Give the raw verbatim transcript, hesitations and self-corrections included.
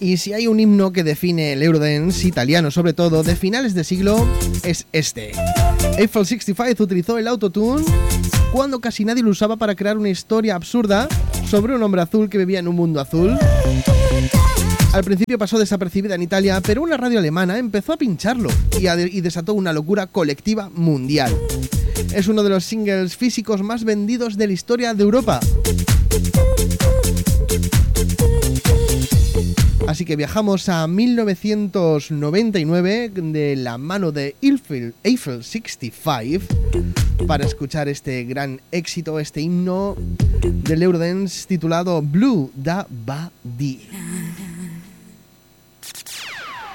Y si hay un himno que define el Eurodance italiano, sobre todo de finales de siglo, es este. Eiffel sesenta y cinco utilizó el autotune cuando casi nadie lo usaba para crear una historia absurda sobre un hombre azul que vivía en un mundo azul. Al principio pasó desapercibida en Italia, pero una radio alemana empezó a pincharlo y, a de- y desató una locura colectiva mundial. Es uno de los singles físicos más vendidos de la historia de Europa. Así que viajamos a mil novecientos noventa y nueve de la mano de Eiffel, Eiffel sesenta y cinco para escuchar este gran éxito, este himno del Eurodance titulado Blue da Badi.